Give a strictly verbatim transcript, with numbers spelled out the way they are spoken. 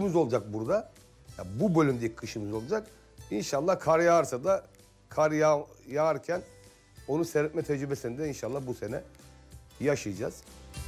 kışımız olacak burada. Ya bu bölümdeki kışımız olacak. İnşallah kar yağarsa da kar yağ, yağarken onu seyretme tecrübesini de inşallah bu sene yaşayacağız.